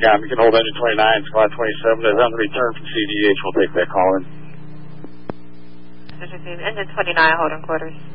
got him. You can hold engine 29, squad 27. As on the return from CDH, we'll take that call in. Engine 29, holding quarters.